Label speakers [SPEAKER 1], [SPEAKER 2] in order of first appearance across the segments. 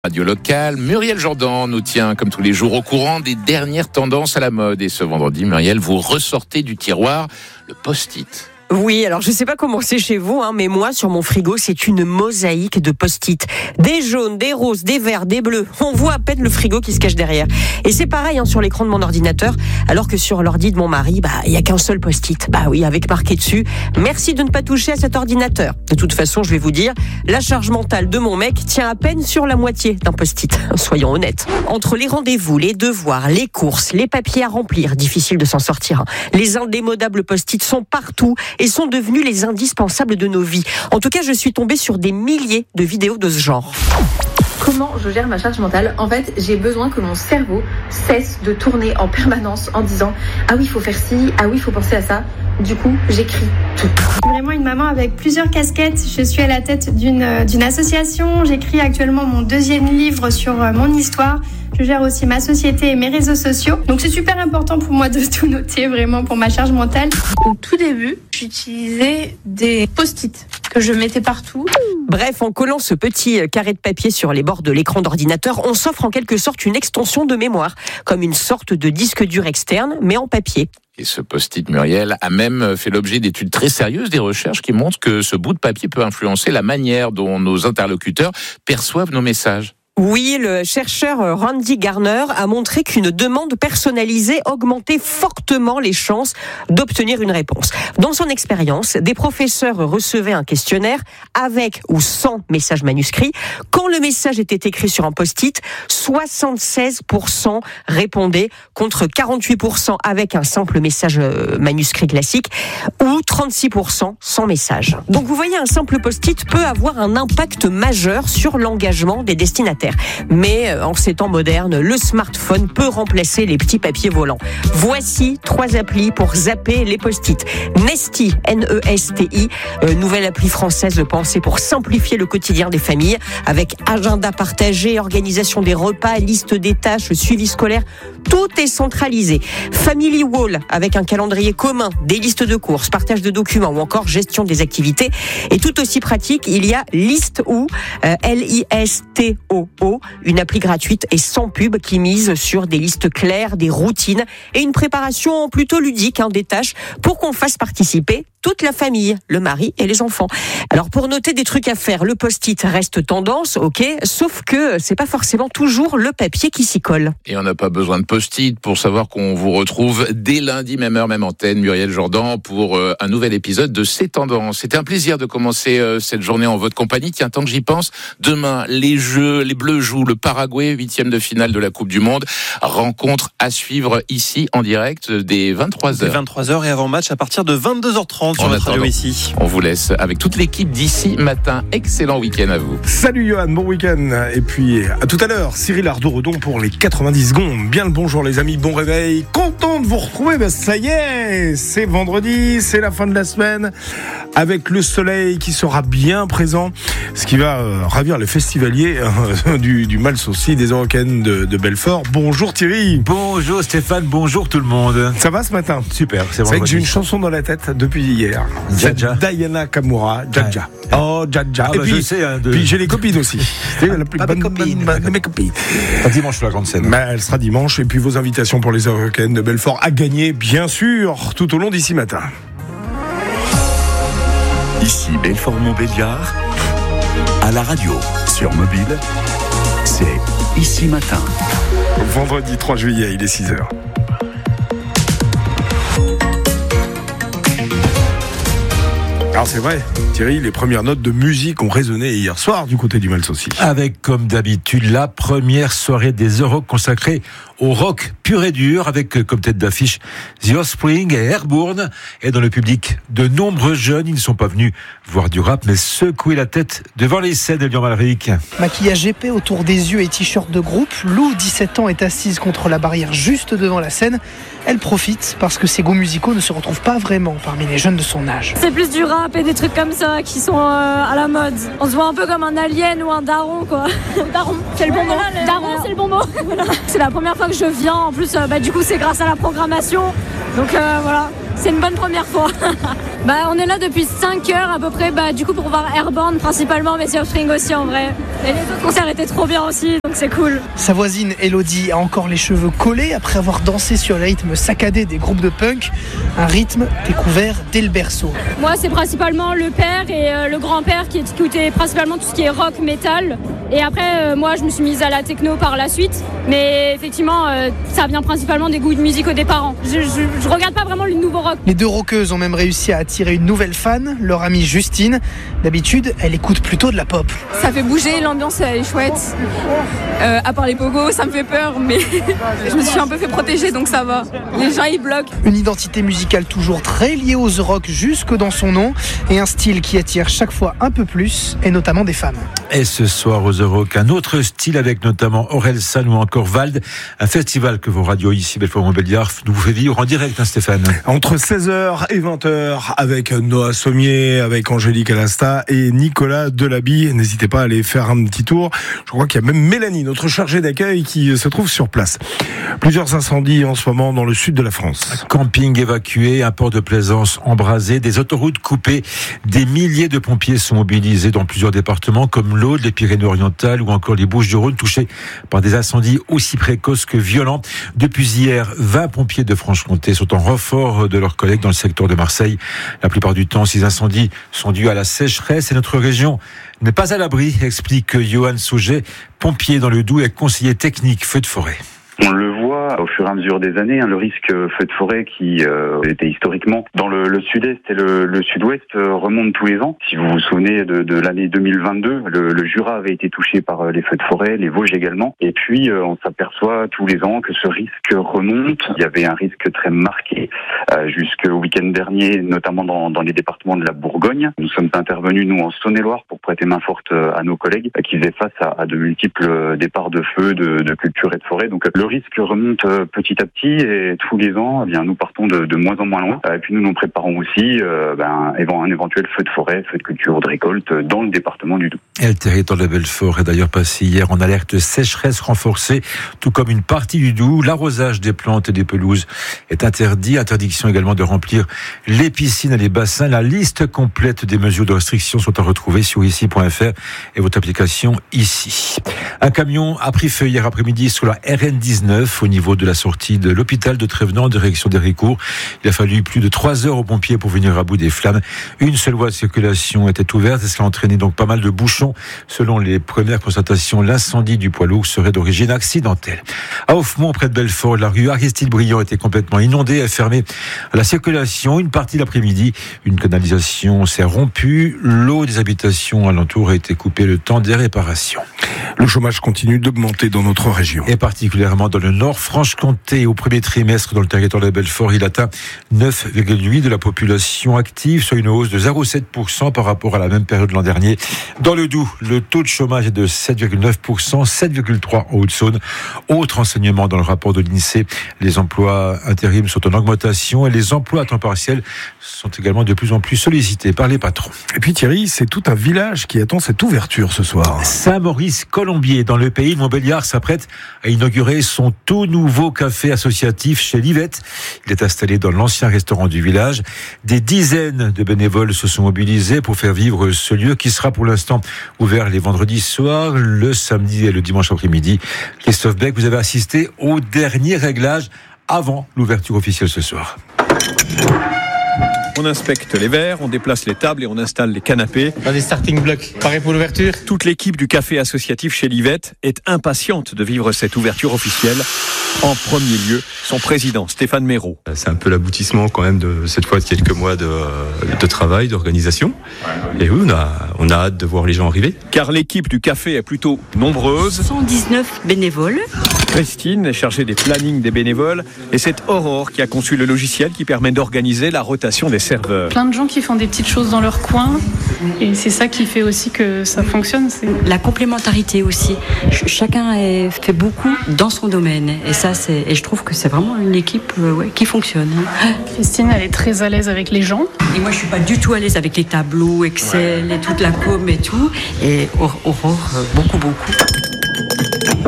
[SPEAKER 1] Radio locale, Muriel Jourdan nous tient comme tous les jours au courant des dernières tendances à la mode. Et ce vendredi, Muriel, vous ressortez du tiroir le post-it.
[SPEAKER 2] Oui, alors je sais pas comment c'est chez vous, mais moi sur mon frigo c'est une mosaïque de post-it. Des jaunes, des roses, des verts, des bleus. On voit à peine le frigo qui se cache derrière. Et c'est pareil sur l'écran de mon ordinateur, alors que sur l'ordi de mon mari, il y a qu'un seul post-it. Oui, avec marqué dessus, merci de ne pas toucher à cet ordinateur. De toute façon, je vais vous dire, la charge mentale de mon mec tient à peine sur la moitié d'un post-it. Soyons honnêtes. Entre les rendez-vous, les devoirs, les courses, les papiers à remplir, difficile de s'en sortir. Les indémodables post-it sont partout et sont devenus les indispensables de nos vies. En tout cas, je suis tombée sur des milliers de vidéos de ce genre.
[SPEAKER 3] Comment je gère ma charge mentale ? En fait, j'ai besoin que mon cerveau cesse de tourner en permanence en disant « Ah oui, il faut faire ci, ah oui, il faut penser à ça ». Du coup, j'écris tout.
[SPEAKER 4] Vraiment une maman avec plusieurs casquettes. Je suis à la tête d'une association. J'écris actuellement mon 2e livre sur mon histoire. Je gère aussi ma société et mes réseaux sociaux. Donc c'est super important pour moi de tout noter vraiment pour ma charge mentale.
[SPEAKER 5] Au tout début, j'utilisais des post-it que je mettais partout.
[SPEAKER 2] Bref, en collant ce petit carré de papier sur les bords de l'écran d'ordinateur, on s'offre en quelque sorte une extension de mémoire, comme une sorte de disque dur externe, mais en papier.
[SPEAKER 1] Et ce post-it, Muriel, a même fait l'objet d'études très sérieuses, des recherches qui montrent que ce bout de papier peut influencer la manière dont nos interlocuteurs perçoivent nos messages.
[SPEAKER 2] Oui, le chercheur Randy Garner a montré qu'une demande personnalisée augmentait fortement les chances d'obtenir une réponse. Dans son expérience, des professeurs recevaient un questionnaire avec ou sans message manuscrit. Quand le message était écrit sur un post-it, 76% répondaient contre 48% avec un simple message manuscrit classique ou 36% sans message. Donc vous voyez, un simple post-it peut avoir un impact majeur sur l'engagement des destinataires. Mais en ces temps modernes, le smartphone peut remplacer les petits papiers volants. Voici 3 applis pour zapper les post-it. Nesti, N-E-S-T-I, nouvelle appli française pensée pour simplifier le quotidien des familles, avec agenda partagé, organisation des repas, liste des tâches, suivi scolaire. Tout est centralisé. Family Wall, avec un calendrier commun, des listes de courses, partage de documents ou encore gestion des activités. Et tout aussi pratique, il y a List.oo, L-I-S-T-O-O, une appli gratuite et sans pub qui mise sur des listes claires, des routines et une préparation plutôt ludique des tâches pour qu'on fasse participer toute la famille, le mari et les enfants. Alors pour noter des trucs à faire, le post-it reste tendance, ok, sauf que c'est pas forcément toujours le papier qui s'y colle.
[SPEAKER 1] Et on n'a pas besoin de post-it pour savoir qu'on vous retrouve dès lundi, même heure, même antenne, Muriel Jourdan, pour un nouvel épisode de C'est Tendances. C'était un plaisir de commencer cette journée en votre compagnie. Tiens, tant que j'y pense, demain, les Bleus jouent le Paraguay, 8e de finale de la Coupe du Monde. Rencontre à suivre ici en direct dès 23h.
[SPEAKER 6] Dès 23h et avant match à partir de 22h30 sur notre radio ici.
[SPEAKER 1] On vous laisse avec toute l'équipe d'ici matin. Excellent week-end à vous.
[SPEAKER 7] Salut Johan, bon week-end. Et puis à tout à l'heure, Cyril Ardo-Redon pour les 90 secondes. Bien le bonjour les amis, bon réveil. Content de vous retrouver, ça y est, c'est vendredi, c'est la fin de la semaine. Avec le soleil qui sera bien présent, ce qui va ravir les festivaliers du Mals aussi, des Eurocaines de Belfort. Bonjour Thierry.
[SPEAKER 8] Bonjour Stéphane, bonjour tout le monde.
[SPEAKER 7] Ça va ce matin ?
[SPEAKER 8] Super,
[SPEAKER 7] c'est vrai que j'ai une chanson dans la tête depuis hier.
[SPEAKER 8] Jaja.
[SPEAKER 7] Diana Kamura, Jaja. Oh, Jaja.
[SPEAKER 8] Et puis, je sais,
[SPEAKER 7] puis j'ai les copines aussi. C'est la plus bonne de mes copines.
[SPEAKER 8] Dimanche sur la grande scène.
[SPEAKER 7] Elle sera dimanche. Et puis vos invitations pour les Eurocaines de Belfort à gagner, bien sûr, tout au long d'ici matin.
[SPEAKER 9] Ici Belfort-Montbéliard, à la radio, sur mobile, c'est Ici Matin.
[SPEAKER 7] Vendredi 3 juillet, il est 6h. Alors c'est vrai, Thierry, les premières notes de musique ont résonné hier soir du côté du Mals aussi.
[SPEAKER 8] Avec, comme d'habitude, la première soirée des Euroc consacrée au rock pur et dur, avec comme tête d'affiche The Offspring et Airborne. Et dans le public, de nombreux jeunes, ils ne sont pas venus voir du rap, mais secouer la tête devant les scènes de Lyon Malric.
[SPEAKER 10] Maquillage épais autour des yeux et t-shirt de groupe, Lou, 17 ans, est assise contre la barrière juste devant la scène. Elle profite parce que ses goûts musicaux ne se retrouvent pas vraiment parmi les jeunes de son âge.
[SPEAKER 11] C'est plus du rap et des trucs comme ça qui sont à la mode. On se voit un peu comme un alien ou un daron, quoi. Daron, c'est le bon mot. Daron, c'est le bon mot. C'est la première fois que je viens. En plus, du coup, c'est grâce à la programmation. Donc voilà, c'est une bonne première fois. On est là depuis 5 heures à peu près, du coup pour voir Airborne principalement, mais Sea Offspring aussi en vrai. Et les autres concerts étaient trop bien aussi, donc c'est cool.
[SPEAKER 10] Sa voisine Elodie a encore les cheveux collés après avoir dansé sur le rythme saccadé des groupes de punk, un rythme découvert dès le berceau.
[SPEAKER 11] Moi c'est principalement le père et le grand-père qui écoutaient principalement tout ce qui est rock, métal. Et après moi je me suis mise à la techno par la suite, mais effectivement ça vient principalement des goûts de musique des parents. Je regarde pas vraiment le nouveau rock.
[SPEAKER 10] Les deux rockeuses ont même réussi à attirer une nouvelle fan, leur amie Justine. D'habitude, elle écoute plutôt de la pop.
[SPEAKER 5] Ça fait bouger, l'ambiance elle est chouette. À part les pogos, ça me fait peur, mais je me suis un peu fait protéger, donc ça va. Les gens ils bloquent.
[SPEAKER 10] Une identité musicale toujours très liée aux The Rock jusque dans son nom, et un style qui attire chaque fois un peu plus, et notamment des femmes.
[SPEAKER 8] Et ce soir aux The Rock, un autre style avec notamment Orelsan ou encore Vald, un festival que vos radios ici, Belfort-Montbéliard, nous vous fait vivre en direct, Stéphane. Entre
[SPEAKER 7] 16h et 20h, avec Noah Sommier, avec Angélique Alasta et Nicolas Delaby. N'hésitez pas à aller faire un petit tour. Je crois qu'il y a même Mélanie, notre chargée d'accueil, qui se trouve sur place. Plusieurs incendies en ce moment dans le sud de la France.
[SPEAKER 8] Camping évacué, un port de plaisance embrasé, des autoroutes coupées. Des milliers de pompiers sont mobilisés dans plusieurs départements comme l'Aude, les Pyrénées-Orientales ou encore les Bouches-du-Rhône, touchés par des incendies aussi précoces que violents. Depuis hier, 20 pompiers de Franche-Comté sont en renfort de leurs collègues dans le secteur de Marseille. La plupart du temps, ces incendies sont dus à la sécheresse et notre région n'est pas à l'abri, explique Johan Sauget, pompier dans le Doubs et conseiller technique feu de forêt.
[SPEAKER 12] On le voit au fur et à mesure des années, le risque feu de forêt qui était historiquement dans le sud-est et le sud-ouest remonte tous les ans. Si vous vous souvenez de l'année 2022, le Jura avait été touché par les feux de forêt, les Vosges également. Et puis on s'aperçoit tous les ans que ce risque remonte. Il y avait un risque très marqué jusqu'au week-end dernier, notamment dans les départements de la Bourgogne. Nous sommes intervenus, nous, en Saône-et-Loire pour prêter main forte à nos collègues qui faisaient face à de multiples départs de feu, de culture et de forêt. Donc le risque remonte petit à petit et tous les ans, nous partons de moins en moins loin. Et puis nous préparons aussi un éventuel feu de forêt, feu de culture ou de récolte dans le département du Doubs.
[SPEAKER 8] Et le territoire de Belfort est d'ailleurs passé hier en alerte sécheresse renforcée, tout comme une partie du Doubs. L'arrosage des plantes et des pelouses est interdit. Interdiction également de remplir les piscines et les bassins. La liste complète des mesures de restriction sont à retrouver sur ici.fr et votre application ici. Un camion a pris feu hier après-midi sur la RN19 au niveau de la sortie de l'hôpital de Trévenans, direction d'Héricourt. Il a fallu plus de 3 heures aux pompiers pour venir à bout des flammes. Une seule voie de circulation était ouverte et cela a entraîné donc pas mal de bouchons. Selon les premières constatations, l'incendie du poids lourd serait d'origine accidentelle. À Offemont, près de Belfort, la rue Aristide-Briand était complètement inondée et fermée à la circulation une partie de l'après-midi. Une canalisation s'est rompue. L'eau des habitations alentours a été coupée le temps des réparations.
[SPEAKER 7] Le chômage continue d'augmenter dans notre région.
[SPEAKER 8] Et particulièrement dans le Nord Franche-Comté. Au premier trimestre, dans le territoire de Belfort, il atteint 9,8% de la population active, soit une hausse de 0,7% par rapport à la même période l'an dernier. Dans le Doubs, le taux de chômage est de 7,9%, 7,3% en Haute-Saône. Autre enseignement dans le rapport de l'INSEE, les emplois intérims sont en augmentation et les emplois à temps partiel sont également de plus en plus sollicités par les patrons.
[SPEAKER 7] Et puis Thierry, c'est tout un village qui attend cette ouverture ce soir.
[SPEAKER 8] Saint-Maurice-Colombier, dans le pays de Montbéliard, s'apprête à inaugurer son tout nouveau café associatif chez Livette. Il est installé dans l'ancien restaurant du village. Des dizaines de bénévoles se sont mobilisés pour faire vivre ce lieu qui sera pour l'instant ouvert les vendredis soirs, le samedi et le dimanche après-midi. Christophe Beck, vous avez assisté au dernier réglage avant l'ouverture officielle ce soir.
[SPEAKER 13] On inspecte les verres, on déplace les tables et on installe les canapés.
[SPEAKER 14] Dans des starting blocks. Pareil pour l'ouverture.
[SPEAKER 13] Toute l'équipe du café associatif chez Livette est impatiente de vivre cette ouverture officielle. En premier lieu, son président, Stéphane Méraud.
[SPEAKER 15] C'est un peu l'aboutissement quand même de cette fois de quelques mois de travail, d'organisation. Et oui, on a hâte de voir les gens arriver.
[SPEAKER 13] Car l'équipe du café est plutôt nombreuse.
[SPEAKER 16] 119 bénévoles.
[SPEAKER 13] Christine est chargée des plannings des bénévoles et c'est Aurore qui a conçu le logiciel qui permet d'organiser la rotation des serveurs.
[SPEAKER 17] Plein de gens qui font des petites choses dans leur coin et c'est ça qui fait aussi que ça fonctionne.
[SPEAKER 16] La complémentarité aussi. Chacun fait beaucoup dans son domaine et je trouve que c'est vraiment une équipe qui fonctionne.
[SPEAKER 17] Christine, elle est très à l'aise avec les gens.
[SPEAKER 16] Et moi, je suis pas du tout à l'aise avec les tableaux, Excel et toute la com et tout. Et Aurore, beaucoup.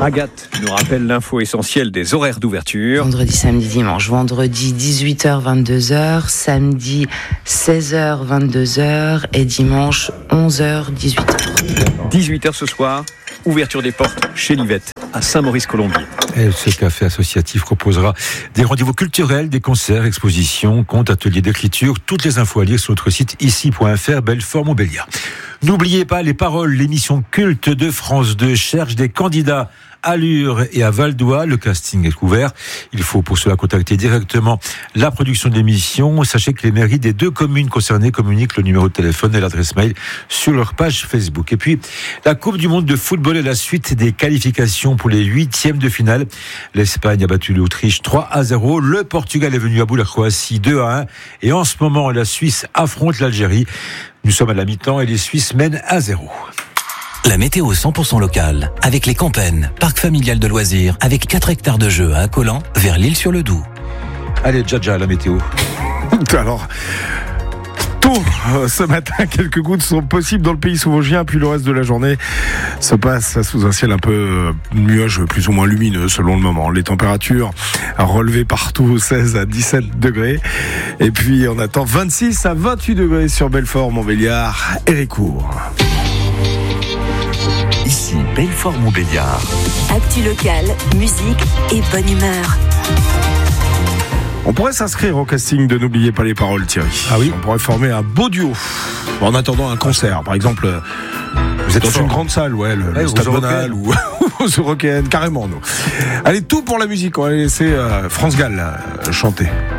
[SPEAKER 13] Agathe nous rappelle l'info essentielle des horaires d'ouverture.
[SPEAKER 18] Vendredi, samedi, dimanche. Vendredi 18h, 22h. Samedi 16h, 22h. Et dimanche 11h, 18h.
[SPEAKER 13] 18h ce soir, ouverture des portes chez Livette à Saint-Maurice-Colombier.
[SPEAKER 8] Et ce café associatif proposera des rendez-vous culturels, des concerts, expositions, contes, ateliers d'écriture. Toutes les infos à lire sur notre site ici.fr, Belfort-Montbéliard. N'oubliez pas les paroles, l'émission culte de France 2 cherche des candidats à Lure et à Val d'Oie. Le casting est ouvert. Il faut pour cela contacter directement la production de l'émission. Sachez que les mairies des 2 communes concernées communiquent le numéro de téléphone et l'adresse mail sur leur page Facebook. Et puis, la Coupe du Monde de football est la suite des qualifications pour les 8e de finale. L'Espagne a battu l'Autriche 3-0. Le Portugal est venu à bout la Croatie 2-1. Et en ce moment, la Suisse affronte l'Algérie. Nous sommes à la mi-temps et les Suisses mènent 1-0.
[SPEAKER 19] La météo 100% locale, avec les Campennes, parc familial de loisirs, avec 4 hectares de jeux à Accolant, vers l'Île-sur-le-Doubs.
[SPEAKER 8] Allez, Djadja, la météo.
[SPEAKER 7] Alors, tôt ce matin, quelques gouttes sont possibles dans le pays souverain, puis le reste de la journée se passe sous un ciel un peu nuageux, plus ou moins lumineux selon le moment. Les températures relevées partout, 16 à 17 degrés. Et puis on attend 26 à 28 degrés sur Belfort, Montbéliard et Ricourt.
[SPEAKER 9] Ici Belfort-Montbéliard.
[SPEAKER 20] Actu locale, musique et bonne humeur.
[SPEAKER 7] On pourrait s'inscrire au casting de N'oubliez pas les paroles, Thierry.
[SPEAKER 8] Ah oui.
[SPEAKER 7] On pourrait former un beau duo. En attendant un concert, par exemple, vous êtes dans une grande salle, le Stade Bonal ou aux Eurockéennes, carrément, nous. Allez, tout pour la musique. On va laisser France Gall chanter.